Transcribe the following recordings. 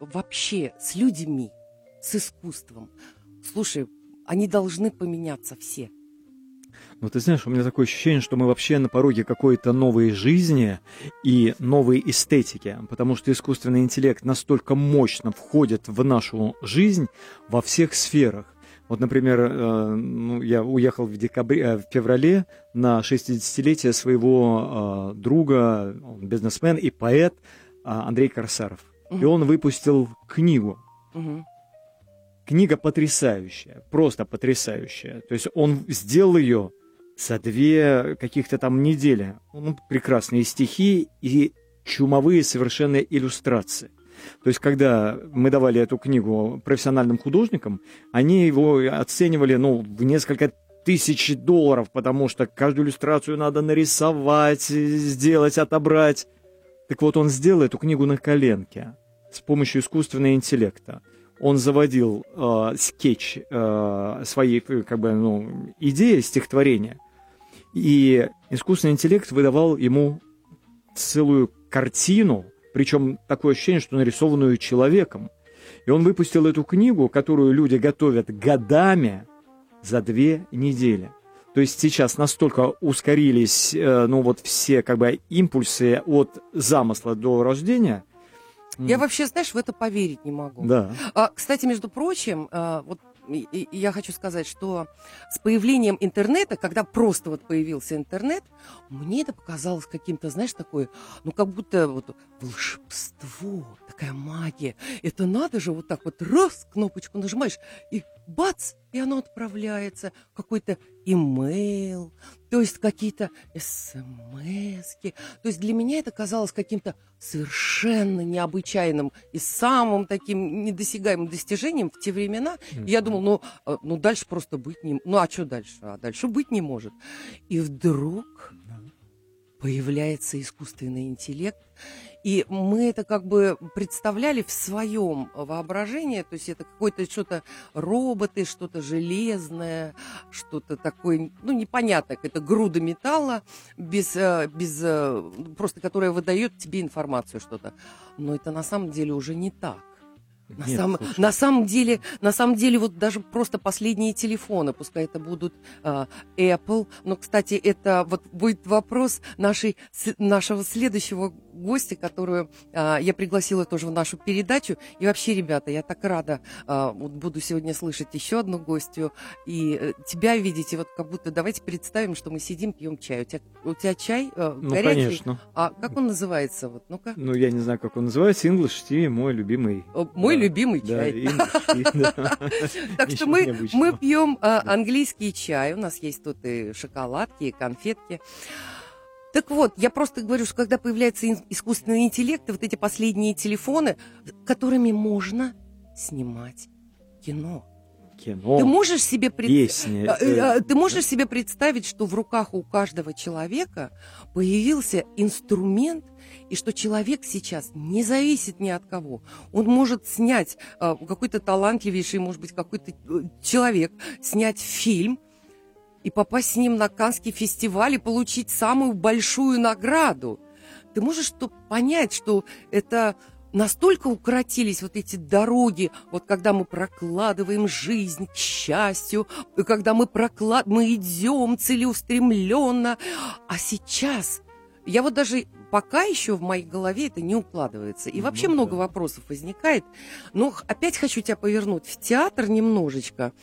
вообще с людьми, с искусством. Слушай, они должны поменяться все. Ну, ты знаешь, у меня такое ощущение, что мы вообще на пороге какой-то новой жизни и новой эстетики, потому что искусственный интеллект настолько мощно входит в нашу жизнь во всех сферах. Вот, например, я уехал в феврале на 60-летие своего друга, он бизнесмен и поэт Андрей Корсаров. И он выпустил книгу. Книга потрясающая, просто потрясающая. То есть он сделал ее за 2 каких-то там недели. Ну, прекрасные стихи и чумовые совершенно иллюстрации. То есть, когда мы давали эту книгу профессиональным художникам, они его оценивали, в несколько тысяч долларов, потому что каждую иллюстрацию надо нарисовать, сделать, отобрать. Так вот, он сделал эту книгу на коленке с помощью искусственного интеллекта. Он заводил скетч своей идеи стихотворения, и искусственный интеллект выдавал ему целую картину, причем такое ощущение, что нарисованную человеком. И он выпустил эту книгу, которую люди готовят годами, за 2 недели. То есть сейчас настолько ускорились все импульсы от замысла до рождения. Я вообще, знаешь, в это поверить не могу. Да. Кстати, между прочим, я хочу сказать, что с появлением интернета, когда просто появился интернет, мне это показалось каким-то, знаешь, такое, как будто волшебство, такая магия. Это надо же вот так раз, кнопочку нажимаешь, и бац, и оно отправляется. Какой-то имейл, то есть какие-то смски. То есть для меня это казалось каким-то совершенно необычайным и самым таким недосягаемым достижением в те времена. И я думала, дальше просто быть не... а что дальше? А дальше быть не может. И вдруг появляется искусственный интеллект, и мы это представляли в своем воображении, то есть это какое-то что-то роботы, что-то железное, что-то такое, непонятное, какая-то груда металла, просто которая выдает тебе информацию что-то. Но это на самом деле уже не так. На самом деле, вот даже просто последние телефоны, пускай это будут Apple, но, кстати, это будет вопрос нашего следующего гостя, которую я пригласила тоже в нашу передачу. И вообще, ребята, я так рада, буду сегодня слышать еще одну гостью и тебя видеть, и как будто давайте представим, что мы сидим, пьем чай. У тебя чай горячий? Конечно. А как он называется? Ну-ка. Я не знаю, как он называется. English Tea, мой любимый. Мой любимый чай. Так что мы пьем английский чай. У нас есть тут и шоколадки, и конфетки. Так вот, я просто говорю, что когда появляется искусственный интеллект, и эти последние телефоны, которыми можно снимать кино. Ты можешь себе представить, что в руках у каждого человека появился инструмент, и что человек сейчас не зависит ни от кого. Он может снять, какой-то талантливейший, может быть, какой-то человек, снять фильм и попасть с ним на Каннский фестиваль и получить самую большую награду. Ты можешь понять, что это... Настолько укоротились эти дороги, когда мы прокладываем жизнь к счастью, когда мы идем целеустремленно. А сейчас, я даже пока еще в моей голове это не укладывается. И вообще много вопросов возникает. Но опять хочу тебя повернуть в театр немножечко.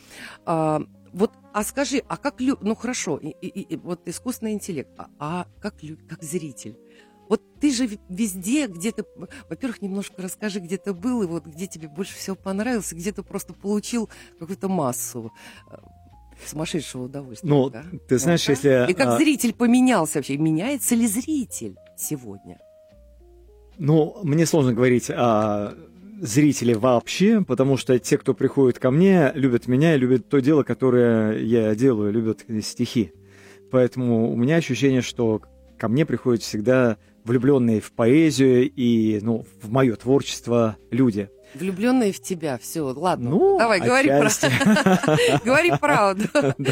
Скажи, как хорошо, искусственный интеллект, как зритель? Ты же везде, где ты, во-первых, немножко расскажи, где ты был, и где тебе больше всего понравилось, и где ты просто получил какую-то массу сумасшедшего удовольствия. Да? Ты знаешь, если... И как зритель поменялся вообще, меняется ли зритель сегодня? Мне сложно говорить о зрителе вообще, потому что те, кто приходит ко мне, любят меня и любят то дело, которое я делаю, любят стихи. Поэтому у меня ощущение, что ко мне приходят всегда влюбленные в поэзию и, в мое творчество люди. Влюбленные в тебя, все, ладно. Давай, говори правду.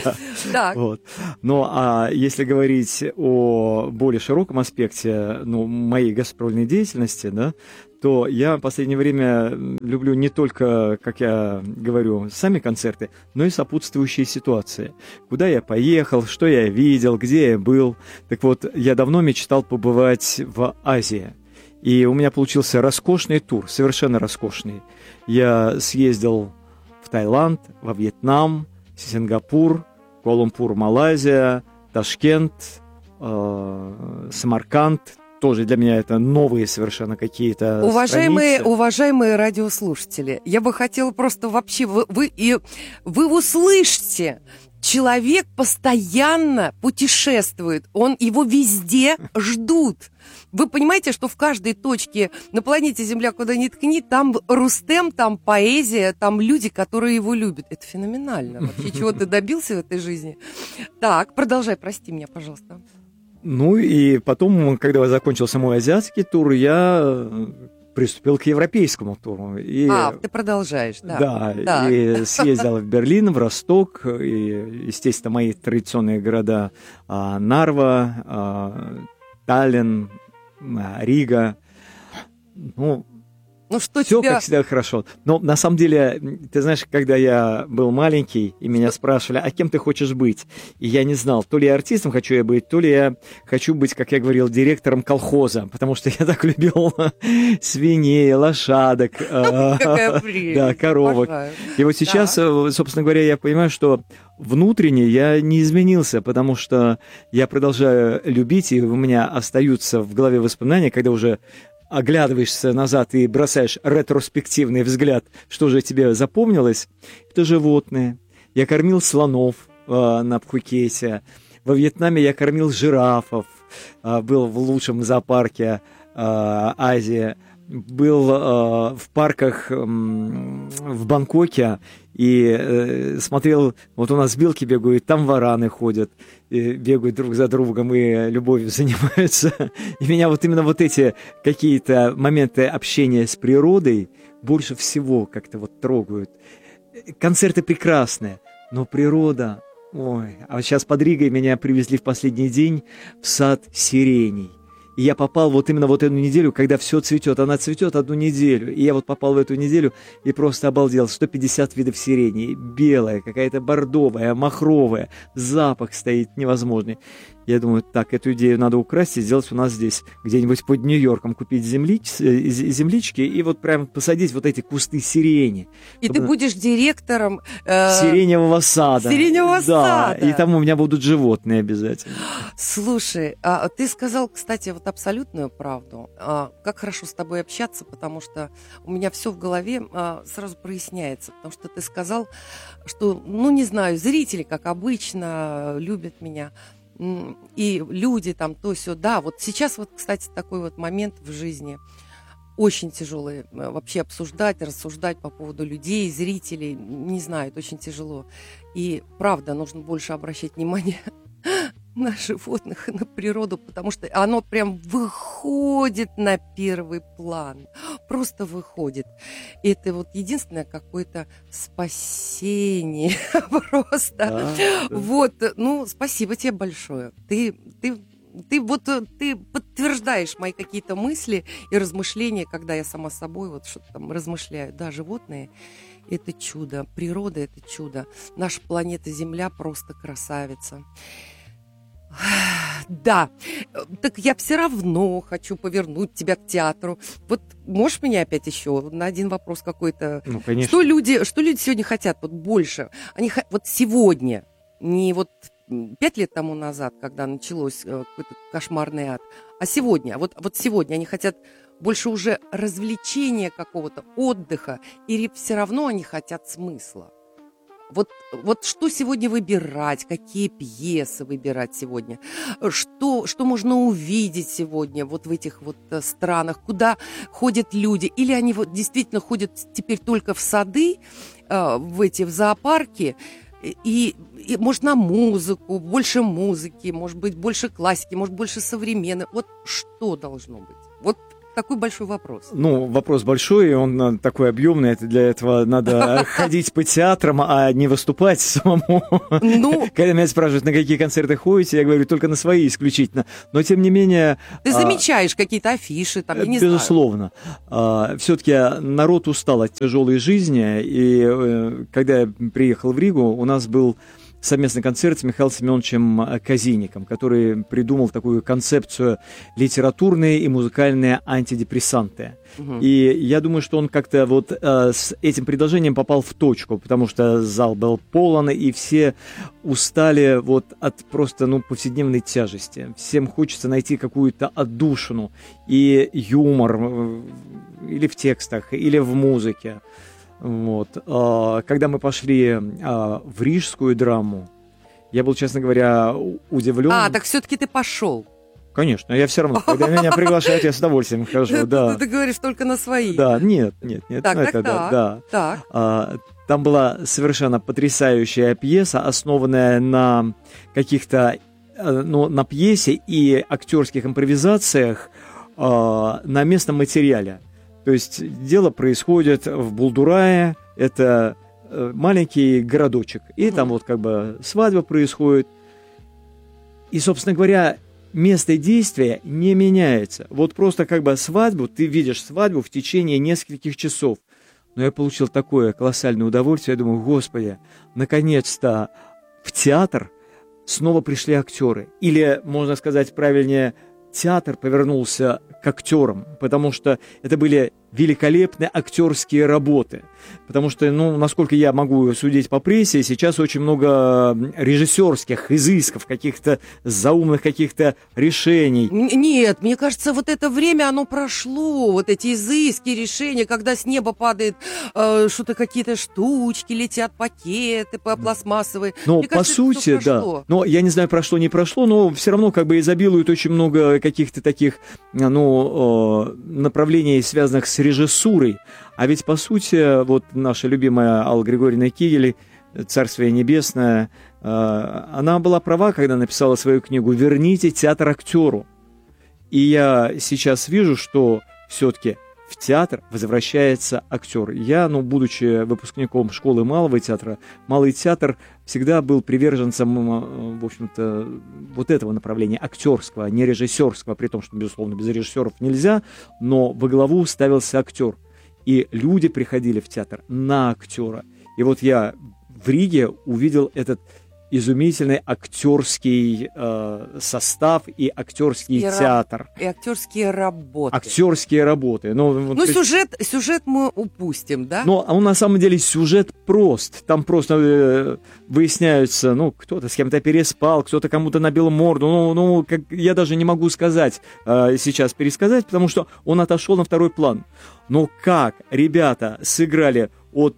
А если говорить о более широком аспекте, моей гастрольной деятельности, то я в последнее время люблю не только, как я говорю, сами концерты, но и сопутствующие ситуации. Куда я поехал, что я видел, где я был. Так вот, я давно мечтал побывать в Азии. И у меня получился роскошный тур, совершенно роскошный. Я съездил в Таиланд, во Вьетнам, Сингапур, Куала-Лумпур, Малайзия, Ташкент, Самарканд. Тоже для меня это новые совершенно какие-то страницы. Уважаемые радиослушатели, я бы хотела просто вообще... Вы услышите, человек постоянно путешествует, его везде ждут. Вы понимаете, что в каждой точке на планете Земля, куда ни ткни, там Рустем, там поэзия, там люди, которые его любят. Это феноменально. Вообще, чего ты добился в этой жизни? Так, продолжай, прости меня, пожалуйста. Ну и потом, когда закончился мой азиатский тур, я приступил к европейскому туру. Ты продолжаешь, да. Да, и съездил в Берлин, в Росток, и, естественно, мои традиционные города Нарва, Таллин, Рига. Что все как всегда хорошо. Но на самом деле, ты знаешь, когда я был маленький, и меня спрашивали, а кем ты хочешь быть? И я не знал, то ли я артистом хочу я быть, то ли я хочу быть, как я говорил, директором колхоза, потому что я так любил свиней, лошадок, коровок. И вот сейчас, собственно говоря, я понимаю, что внутренне я не изменился, потому что я продолжаю любить, и у меня остаются в голове воспоминания, когда уже оглядываешься назад и бросаешь ретроспективный взгляд, что же тебе запомнилось, это животные. Я кормил слонов на Пхукете, во Вьетнаме я кормил жирафов, был в лучшем зоопарке Азии, был в парках в Бангкоке и смотрел, вот у нас белки бегают, там вараны ходят, и бегают друг за другом и любовью занимаются. И меня вот именно вот эти какие-то моменты общения с природой больше всего как-то вот трогают. Концерты прекрасные, но природа... Ой, а вот сейчас под Ригой меня привезли в последний день в сад сиреней. И я попал вот именно вот эту неделю, когда все цветет. Она цветет одну неделю. И я вот попал в эту неделю и просто обалдел. 150 видов сирени. Белая, какая-то бордовая, махровая. Запах стоит невозможный. Я думаю, так, эту идею надо украсть и сделать у нас здесь, где-нибудь под Нью-Йорком, купить землички и вот прям посадить вот эти кусты сирени. И ты будешь директором... Сиреневого сада. Сиреневого сада. И там у меня будут животные обязательно. Слушай, ты сказал, кстати, вот абсолютную правду. Как хорошо с тобой общаться, потому что у меня все в голове сразу проясняется. Потому что ты сказал, что, не знаю, зрители, как обычно, любят меня. И люди там то-сё. Да, вот сейчас вот, кстати, такой вот момент в жизни очень тяжелый. Вообще обсуждать, рассуждать по поводу людей, зрителей. Не знаю, это очень тяжело. И правда, нужно больше обращать внимание на животных и на природу, потому что оно прям выходит на первый план. Просто выходит. И это вот единственное какое-то спасение. Просто. Да. Вот, спасибо тебе большое. Ты подтверждаешь мои какие-то мысли и размышления, когда я сама собой вот что-то там размышляю. Да, животные – это чудо, природа – это чудо. Наша планета Земля просто красавица. Да, так я все равно хочу повернуть тебя к театру. Вот можешь меня опять еще на один вопрос какой-то? Конечно. Что люди сегодня хотят вот больше? Они вот сегодня, не вот 5 лет тому назад, когда началось какой-то кошмарный ад, а сегодня, вот сегодня они хотят больше уже развлечения какого-то, отдыха, или все равно они хотят смысла? Вот что сегодня выбирать, какие пьесы выбирать сегодня, что можно увидеть сегодня вот в этих вот странах, куда ходят люди, или они вот действительно ходят теперь только в сады, в зоопарки, и может на музыку, больше музыки, может быть больше классики, может больше современной. Вот что должно быть? Вот такой большой вопрос. Ну, вопрос большой, он такой объемный, для этого надо ходить по театрам, а не выступать самому. Когда меня спрашивают, на какие концерты ходите, я говорю, только на свои исключительно. Но, тем не менее... Ты замечаешь какие-то афиши, там, я не знаю. Безусловно. Все-таки народ устал от тяжелой жизни, и когда я приехал в Ригу, у нас был совместный концерт с Михаилом Семеновичем Казиником, который придумал такую концепцию литературные и музыкальные антидепрессанты. И я думаю, что он как-то вот с этим предложением попал в точку, потому что зал был полон, и все устали вот от просто повседневной тяжести. Всем хочется найти какую-то отдушину и юмор или в текстах, или в музыке. Вот. Когда мы пошли в рижскую драму, я был, честно говоря, удивлен. Так все-таки ты пошел. Конечно, я все равно, когда меня приглашают, я с удовольствием хожу, да. Ты говоришь только на свои. Да, нет. Так. Там была совершенно потрясающая пьеса, основанная на каких-то, на пьесе и актерских импровизациях на местном материале. То есть дело происходит в Булдурае, это маленький городочек, и там вот как бы свадьба происходит. И, собственно говоря, место действия не меняется. Вот просто как бы свадьбу, ты видишь свадьбу в течение нескольких часов. Но я получил такое колоссальное удовольствие, я думаю, Господи, наконец-то в театр снова пришли актеры. Или, можно сказать правильнее, театр повернулся к актерам, потому что это были великолепные актерские работы. Потому что, насколько я могу судить по прессе, сейчас очень много режиссерских изысков, каких-то заумных каких-то решений. Нет, мне кажется, вот это время, оно прошло, вот эти изыски, решения, когда с неба падает что-то, какие-то штучки, летят пакеты пластмассовые. Но по сути, да. Но я не знаю, прошло, не прошло, но все равно как бы изобилует очень много каких-то таких, направлений, связанных с режиссурой. А ведь, по сути, вот наша любимая Алла Григорьевна Кигель, Царствие Небесное, она была права, когда написала свою книгу «Верните театр актеру». И я сейчас вижу, что все-таки в театр возвращается актер. Я, будучи выпускником школы малого театра, малый театр всегда был приверженцем, в общем-то, вот этого направления актерского, не режиссерского, при том, что, безусловно, без режиссеров нельзя, но во главу ставился актер. И люди приходили в театр на актера. И вот я в Риге увидел этот изумительный актерский состав и актерский театр. И актерские работы. Актерские работы. Сюжет мы упустим, да? Но на самом деле сюжет прост. Там просто выясняются, кто-то с кем-то переспал, кто-то кому-то набил морду. Я даже не могу сказать, сейчас пересказать, потому что он отошел на второй план. Но как ребята сыграли от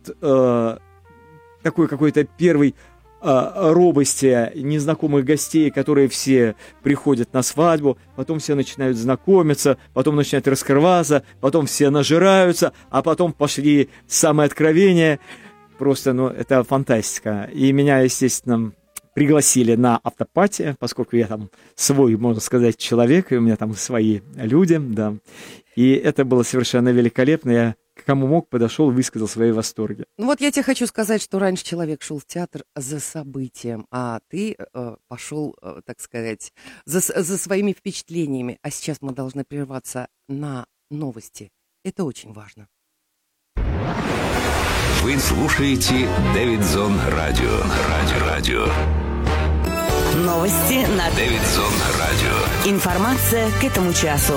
такой какой-то первой робости незнакомых гостей, которые все приходят на свадьбу, потом все начинают знакомиться, потом начинают раскрываться, потом все нажираются, а потом пошли самые откровения. Просто, это фантастика. И меня, естественно, пригласили на автопати, поскольку я там свой, можно сказать, человек, и у меня там свои люди, да. И это было совершенно великолепно. Я кому мог, подошел, высказал свои восторги. Вот я тебе хочу сказать, что раньше человек шел в театр за событием, а ты пошел, так сказать, за своими впечатлениями. А сейчас мы должны прерваться на новости. Это очень важно. Вы слушаете Дэвидсон Радио. Новости на Дэвидсон Радио. Информация к этому часу.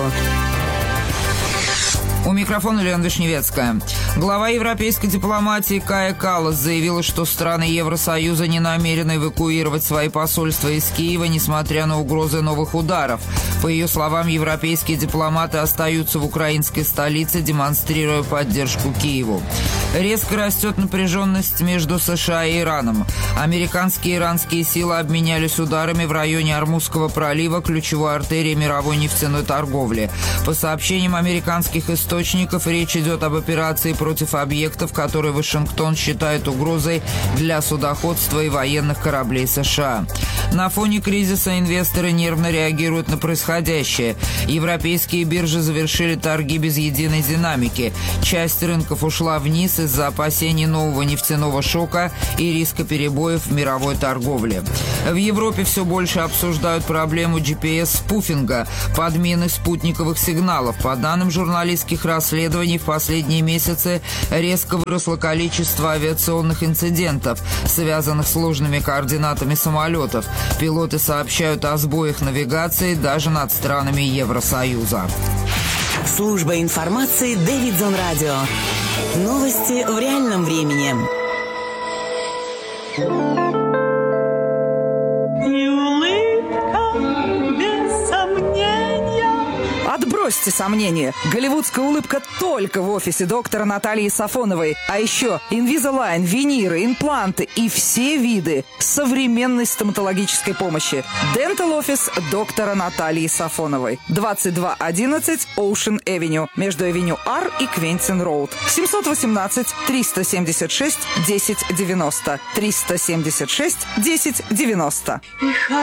У микрофона Лена Вишневецкая. Глава европейской дипломатии Кая Каллас заявила, что страны Евросоюза не намерены эвакуировать свои посольства из Киева, несмотря на угрозы новых ударов. По ее словам, европейские дипломаты остаются в украинской столице, демонстрируя поддержку Киеву. Резко растет напряженность между США и Ираном. Американские и иранские силы обменялись ударами в районе Ормузского пролива, ключевой артерии мировой нефтяной торговли. По сообщениям американских источников, источников, речь идет об операции против объектов, которые Вашингтон считает угрозой для судоходства и военных кораблей США. На фоне кризиса инвесторы нервно реагируют на происходящее. Европейские биржи завершили торги без единой динамики. Часть рынков ушла вниз из-за опасений нового нефтяного шока и риска перебоев в мировой торговле. В Европе все больше обсуждают проблему GPS-спуфинга, подмены спутниковых сигналов. По данным журналистских расследований, в последние месяцы резко выросло количество авиационных инцидентов, связанных с сложными координатами самолетов. Пилоты сообщают о сбоях навигации даже над странами Евросоюза. Служба информации Дэвидсон Радио. Новости в реальном времени. Отбросьте сомнения. Голливудская улыбка только в офисе доктора Натальи Сафоновой. А еще Invisalign, виниры, импланты и все виды современной стоматологической помощи. Dental Office доктора Натальи Сафоновой. 2211 Ocean Avenue. Между Авеню Ар и Квентин Роуд. 718-376-1090. 376-1090.